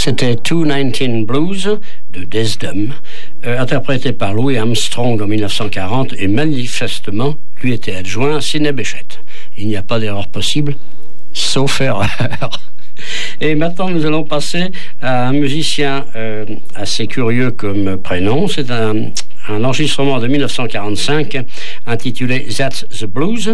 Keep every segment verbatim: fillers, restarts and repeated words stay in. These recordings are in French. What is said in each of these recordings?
C'était two nineteen Blues de Desdem, euh, interprété par Louis Armstrong en mille neuf cent quarante, et manifestement lui était adjoint Sidney Bechet. Il n'y a pas d'erreur possible, sauf erreur. Et maintenant, nous allons passer à un musicien euh, assez curieux comme prénom. C'est un, un enregistrement de mille neuf cent quarante-cinq intitulé That's the Blues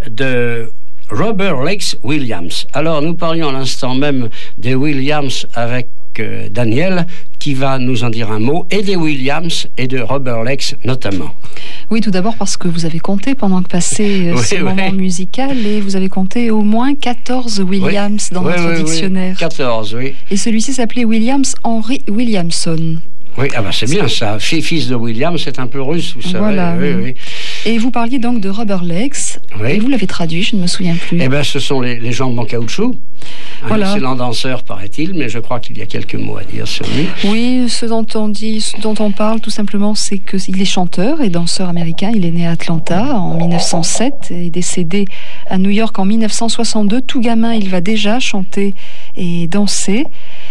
de Robert Legs Williams. Alors, nous parlions à l'instant même des Williams avec euh, Daniel, qui va nous en dire un mot, et des Williams et de Robert Legs notamment. Oui, tout d'abord parce que vous avez compté pendant que passait oui, ce oui. moment musical, et vous avez compté au moins quatorze Williams oui. dans oui, notre oui, dictionnaire. Oui. quatorze, oui. Et celui-ci s'appelait Williams Henry Williamson. Oui, ah bah c'est bien ça. Fils de William, c'est un peu russe, vous savez. Voilà, oui, oui. oui. Et vous parliez donc de Robert Legs, oui. et vous l'avez traduit, je ne me souviens plus. Eh bien, ce sont les, les jambes en caoutchouc. Un voilà. excellent danseur, paraît-il, mais je crois qu'il y a quelques mots à dire sur lui. Oui, ce dont on dit, ce dont on parle tout simplement, c'est qu'il est chanteur et danseur américain. Il est né à Atlanta en mille neuf cent sept et décédé à New York en mille neuf cent soixante-deux. Tout gamin, il va déjà chanter et danser.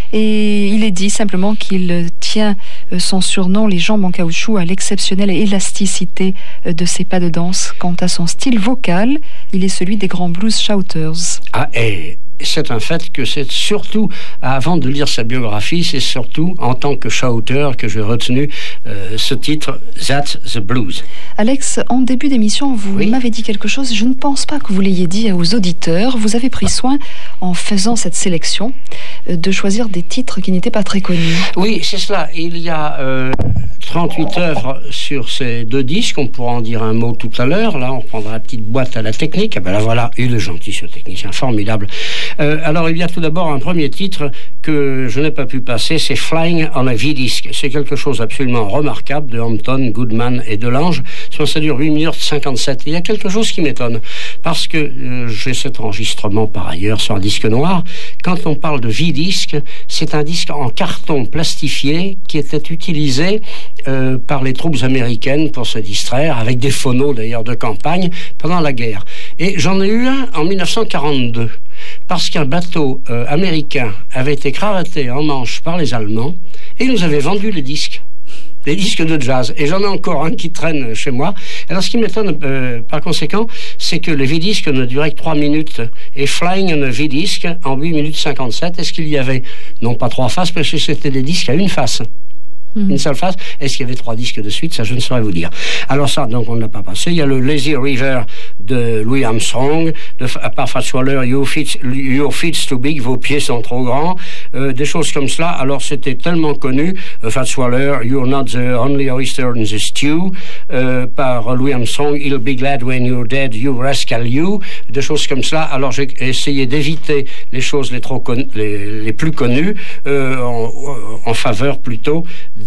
Et il est dit simplement qu'il tient son surnom, les jambes en caoutchouc, à l'exceptionnelle élasticité de ses pas de danse. Quant à son style vocal, il est celui des grands blues shouters. Ah, et c'est un fait que c'est surtout, avant de lire sa biographie, c'est surtout en tant que shouter que j'ai retenu euh, ce titre, That's the Blues. Alex, en début d'émission, vous oui. m'avez dit quelque chose, je ne pense pas que vous l'ayez dit aux auditeurs. Vous avez pris soin, en faisant cette sélection, de choisir des titres qui n'étaient pas très connus. Oui, c'est cela. Il y a euh, trente-huit œuvres sur ces deux disques. On pourra en dire un mot tout à l'heure. Là, on prendra la petite boîte à la technique. Et ben là, voilà, il est gentil, ce technicien, formidable. Euh, alors, il y a tout d'abord un premier titre que je n'ai pas pu passer, c'est Flying on a V-Disc. C'est quelque chose absolument remarquable de Hampton, Goodman et Delange. Ça dure huit minutes cinquante-sept. Il y a quelque chose qui m'étonne, parce que euh, j'ai cet enregistrement par ailleurs sur un disque noir. Quand on parle de V-Disc, c'est un disque en carton plastifié qui était utilisé euh, par les troupes américaines pour se distraire, avec des phonos d'ailleurs de campagne pendant la guerre. Et j'en ai eu un en mille neuf cent quarante-deux. Parce qu'un bateau euh, américain avait été cravaté en Manche par les Allemands et nous avait vendu les disques, les disques de jazz. Et j'en ai encore un qui traîne chez moi. Alors ce qui m'étonne euh, par conséquent, c'est que les V-disques ne duraient que trois minutes et Flying on a V-disc en huit minutes cinquante-sept. Est-ce qu'il y avait, non pas trois faces, parce que c'était des disques à une face, mmh. une seule face. Est-ce qu'il y avait trois disques de suite? Ça, je ne saurais vous dire. Alors ça, donc on ne l'a pas passé. Il y a le Lazy River de Louis Armstrong, de, par Fats Waller, Your feet, Your feet's too big, vos pieds sont trop grands, euh, des choses comme cela. Alors c'était tellement connu, euh, Fats Waller, You're not the only oyster in the stew, euh, par Louis Armstrong, He'll be glad when you're dead, you rascal you, des choses comme cela. Alors j'ai essayé d'éviter les choses les, trop con- les, les plus connues, euh, en, en faveur plutôt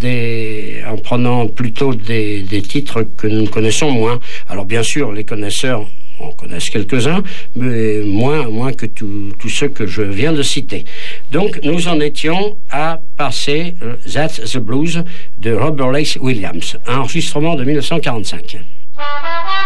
des, en prenant plutôt des, des titres que nous connaissons moins. Alors bien sûr, les connaisseurs on connaît quelques-uns, mais moins, moins que tous ceux que je viens de citer. Donc, nous en étions à passer euh, That's the Blues de Robert Legs Williams, un enregistrement de mille neuf cent quarante-cinq.